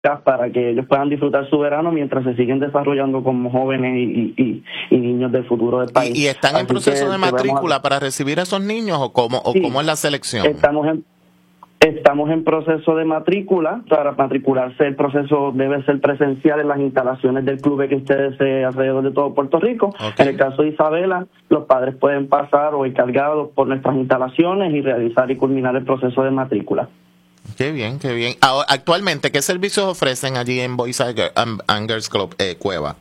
para que ellos puedan disfrutar su verano mientras se siguen desarrollando como jóvenes y niños del futuro del país. ¿Y están en proceso de matrícula para recibir a esos niños o cómo es la selección? Estamos en proceso de matrícula. Para matricularse el proceso debe ser presencial en las instalaciones del club que esté alrededor de todo Puerto Rico. Okay. En el caso de Isabela, los padres pueden pasar o ir cargados por nuestras instalaciones y realizar y culminar el proceso de matrícula. Qué bien, qué bien. Ahora, actualmente, ¿qué servicios ofrecen allí en Boys and Girls Club Cueva?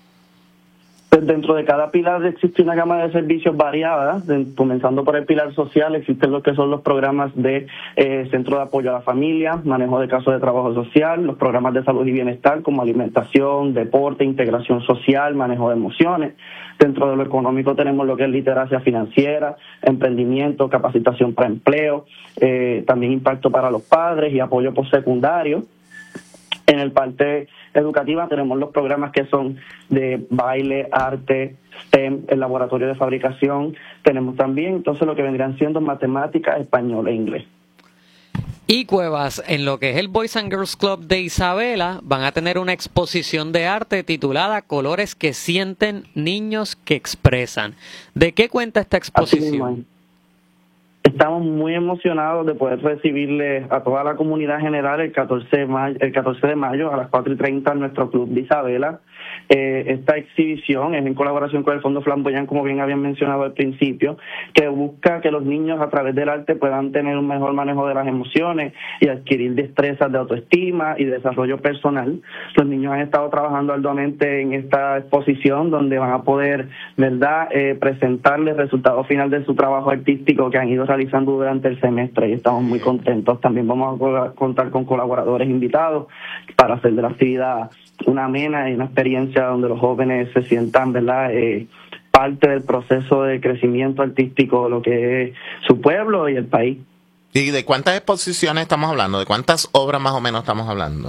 Dentro de cada pilar existe una gama de servicios variadas, comenzando por el pilar social, existen lo que son los programas de centro de apoyo a la familia, manejo de casos de trabajo social, los programas de salud y bienestar como alimentación, deporte, integración social, manejo de emociones. Dentro de lo económico tenemos lo que es literacia financiera, emprendimiento, capacitación para empleo, también impacto para los padres y apoyo postsecundario. En el parte educativa tenemos los programas que son de baile, arte, STEM, el laboratorio de fabricación. Tenemos también entonces lo que vendrían siendo matemáticas, español e inglés. Y Cuevas, en lo que es el Boys and Girls Club de Isabela, van a tener una exposición de arte titulada Colores que sienten, niños que expresan. ¿De qué cuenta esta exposición? Estamos muy emocionados de poder recibirle a toda la comunidad general el 14 de mayo a las 4:30 en nuestro club de Isabela. Esta exhibición es en colaboración con el Fondo Flamboyant, como bien habían mencionado al principio, que busca que los niños a través del arte puedan tener un mejor manejo de las emociones y adquirir destrezas de autoestima y desarrollo personal. Los niños han estado trabajando arduamente en esta exposición donde van a poder, ¿verdad?, presentarles el resultado final de su trabajo artístico que han ido realizando durante el semestre, y estamos muy contentos. También vamos a contar con colaboradores invitados para hacer de la actividad una amena y una experiencia donde los jóvenes se sientan, ¿verdad?, parte del proceso de crecimiento artístico de lo que es su pueblo y el país. ¿Y de cuántas exposiciones estamos hablando? ¿De cuántas obras más o menos estamos hablando?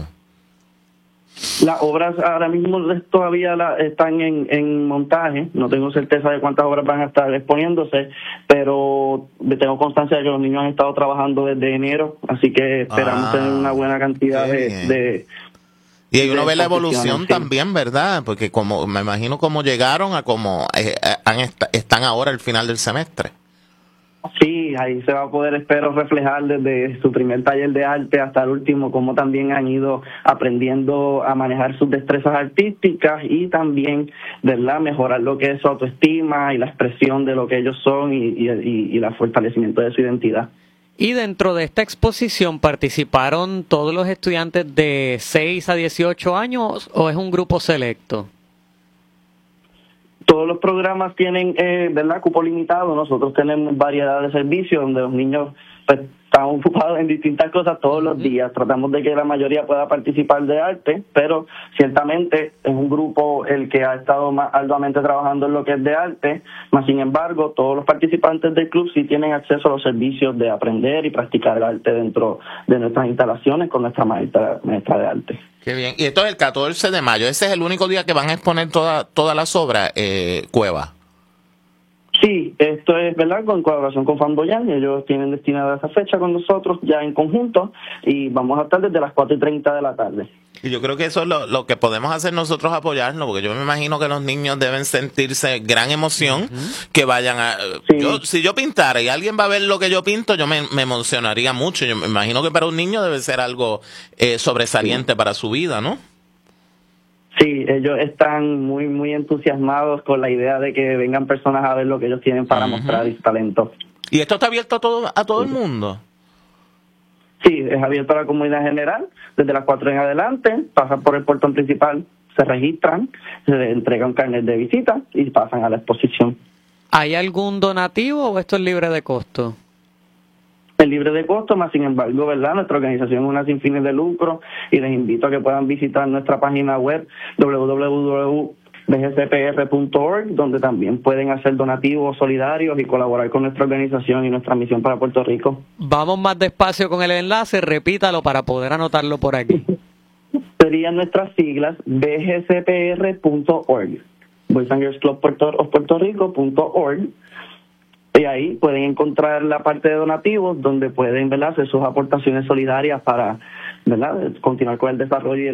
Las obras ahora mismo todavía están en montaje, no tengo certeza de cuántas obras van a estar exponiéndose, pero tengo constancia de que los niños han estado trabajando desde enero, así que esperamos tener una buena cantidad de y hay uno ve la evolución también, ¿verdad? Porque como me imagino cómo llegaron a cómo están ahora al final del semestre. Sí, ahí se va a poder, espero, reflejar desde su primer taller de arte hasta el último, cómo también han ido aprendiendo a manejar sus destrezas artísticas y también, ¿verdad?, mejorar lo que es su autoestima y la expresión de lo que ellos son y el fortalecimiento de su identidad. Y dentro de esta exposición, ¿participaron todos los estudiantes de 6 a 18 años o es un grupo selecto? Todos los programas tienen, ¿verdad?, cupo limitado. Nosotros tenemos variedad de servicios donde los niños pues están ocupados en distintas cosas todos los días. Tratamos de que la mayoría pueda participar de arte, pero ciertamente es un grupo el que ha estado más arduamente trabajando en lo que es de arte, más sin embargo, todos los participantes del club sí tienen acceso a los servicios de aprender y practicar el arte dentro de nuestras instalaciones con nuestra maestra de arte. Qué bien. Y esto es el 14 de mayo. ¿Ese es el único día que van a exponer todas las obras, Cueva? Sí, esto es, ¿verdad?, con colaboración con Flamboyant. Ellos tienen destinada esa fecha con nosotros ya en conjunto y vamos a estar desde las 4:30 de la tarde. Y yo creo que eso es lo que podemos hacer nosotros, apoyarnos, porque yo me imagino que los niños deben sentirse gran emoción que vayan a... Sí. Si yo pintara y alguien va a ver lo que yo pinto, yo me emocionaría mucho. Yo me imagino que para un niño debe ser algo sobresaliente para su vida, ¿no? Sí, ellos están muy, muy entusiasmados con la idea de que vengan personas a ver lo que ellos tienen para mostrar su talento. ¿Y esto está abierto a todo el mundo? Sí, es abierto a la comunidad general, desde las 4 en adelante, pasan por el portón principal, se registran, se entregan carnet de visita y pasan a la exposición. ¿Hay algún donativo o esto es libre de costo? Es libre de costo, más sin embargo, ¿verdad?, nuestra organización es una sin fines de lucro y les invito a que puedan visitar nuestra página web www.bgcpr.org, donde también pueden hacer donativos solidarios y colaborar con nuestra organización y nuestra misión para Puerto Rico. Vamos más despacio con el enlace, repítalo para poder anotarlo por aquí. Serían nuestras siglas bgcpr.org, Boys and Girls Club Puerto Rico.org. Y ahí pueden encontrar la parte de donativos donde pueden, ¿verdad?, hacer sus aportaciones solidarias para ¿verdad? Continuar con el desarrollo y